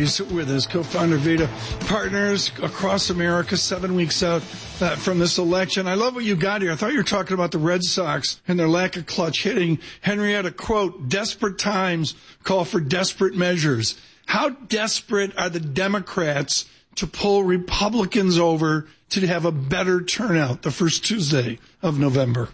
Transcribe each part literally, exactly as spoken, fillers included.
He's with us, co-founder of Veda Partners across America, seven weeks out uh, from this election. I love what you got here. I thought you were talking about the Red Sox and their lack of clutch hitting. Henrietta, quote, desperate times call for desperate measures. How desperate are the Democrats to pull Republicans over to have a better turnout the first Tuesday of November?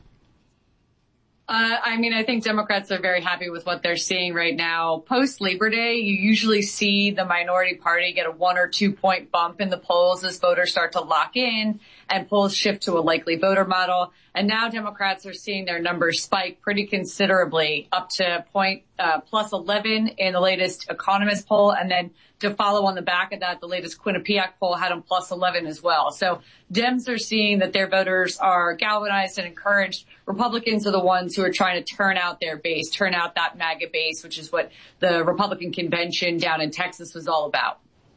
Uh, I mean, I think Democrats are very happy with what they're seeing right now. Post-Labor Day, you usually see the minority party get a one or two point bump in the polls as voters start to lock in and polls shift to a likely voter model. And now Democrats are seeing their numbers spike pretty considerably, up to point uh, plus eleven in the latest Economist poll, and then to follow on the back of that, the latest Quinnipiac poll had them plus eleven as well. So Dems are seeing that their voters are galvanized and encouraged. Republicans are the ones who are trying to turn out their base, turn out that MAGA base, which is what the Republican convention down in Texas was all about.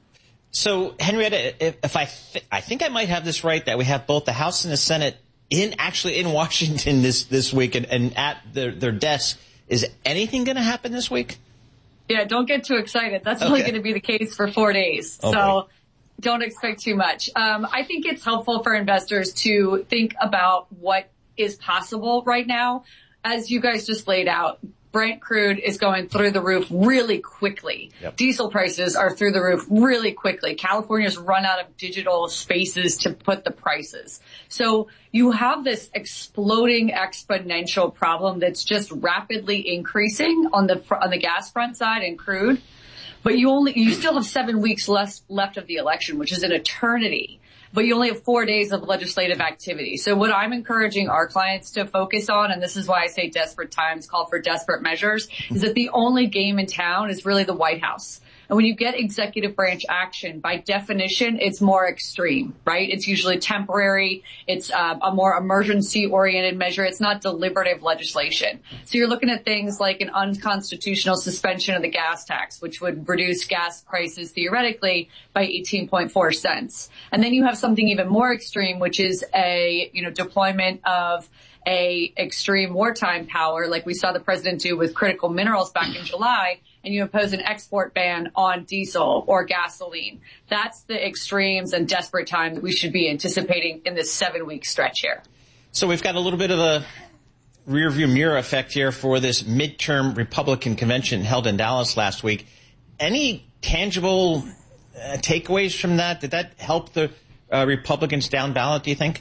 So, Henrietta, if, if I th- I think I might have this right, that we have both the House and the Senate in actually in Washington this, this week and, and at their, their desks. Is anything going to happen this week? Yeah, don't get too excited. That's okay. only going to be the case for four days. Oh, so boy. Don't expect too much. Um, I think it's helpful for investors to think about what is possible right now. As you guys just laid out, Brent crude is going through the roof really quickly. Yep. Diesel prices are through the roof really quickly. California's run out of digital spaces to put the prices. So you have this exploding exponential problem that's just rapidly increasing on the on the gas front side and crude. But you only you still have seven weeks less left of the election, which is an eternity. But you only have four days of legislative activity. So what I'm encouraging our clients to focus on, and this is why I say desperate times call for desperate measures, is that the only game in town is really the White House. And when you get executive branch action, by definition, it's more extreme, right? It's usually temporary. It's uh, a more emergency-oriented measure. It's not deliberative legislation. So you're looking at things like an unconstitutional suspension of the gas tax, which would reduce gas prices theoretically by eighteen point four cents. And then you have something even more extreme, which is a, you know, deployment of a extreme wartime power, like we saw the president do with critical minerals back in July, and you impose an export ban on diesel or gasoline. That's the extremes and desperate time that we should be anticipating in this seven-week stretch here. So we've got a little bit of a rearview mirror effect here for this midterm Republican convention held in Dallas last week. Any tangible uh, takeaways from that? Did that help the uh, Republicans down ballot, do you think?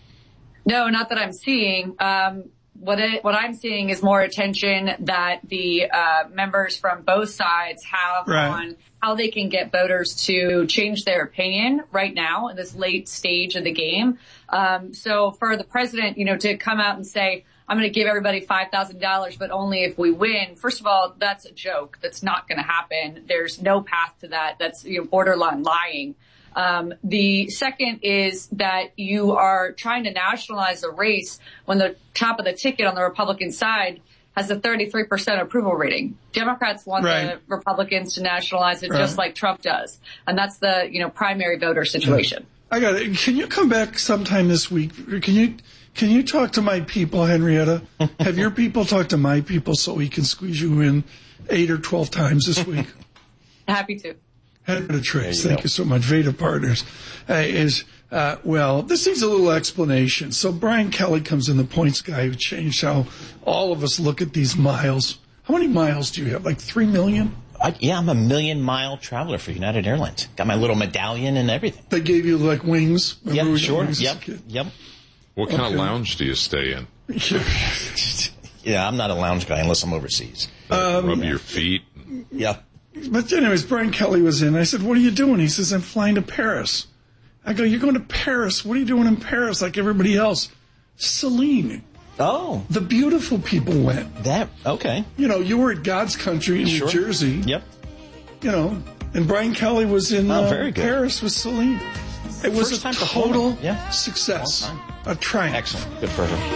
No, not that I'm seeing. Um, what it, what I'm seeing is more attention that the uh, members from both sides have right. on how they can get voters to change their opinion right now in this late stage of the game. Um, so for the president, you know, to come out and say, I'm going to give everybody five thousand dollars, but only if we win. First of all, that's a joke. That's not going to happen. There's no path to that. That's, you know, borderline lying. Um, the second is that you are trying to nationalize a race when the top of the ticket on the Republican side has a thirty-three percent approval rating. Democrats want right. the Republicans to nationalize it right. just like Trump does. And that's the, you know, primary voter situation. I got it. Can you come back sometime this week? Can you, can you talk to my people, Henrietta? Have your people talk to my people so we can squeeze you in eight or twelve times this week? Happy to. Henrietta Trace, you thank go. you so much. Veda Partners uh, is, uh, well, this needs a little explanation. So Brian Kelly comes in, the points guy who changed how all of us look at these miles. How many miles do you have? Like three million? I, yeah, I'm a million mile traveler for United Airlines. Got my little medallion and everything. They gave you like wings? Yeah, sure. Wings Yep. Yep. What kind Okay. of lounge do you stay in? Yeah, I'm not a lounge guy unless I'm overseas. Um, Rub your feet. Yeah. But anyways, Brian Kelly was in. I said, what are you doing? He says, I'm flying to Paris. I go, you're going to Paris? What are you doing in Paris like everybody else? Celine. Oh. The beautiful people went. That, okay. You know, you were at God's country in Sure. New Jersey. Yep. You know, and Brian Kelly was in Oh, uh, very good. Paris with Celine. It was First a time total performing. Yeah. success. Long A triumph. Excellent. Good for her.